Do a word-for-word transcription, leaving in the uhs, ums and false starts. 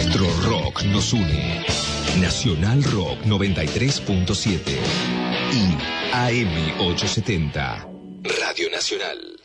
Nuestro rock nos une. Nacional Rock noventa y tres punto siete y A M ochocientos setenta. Radio Nacional.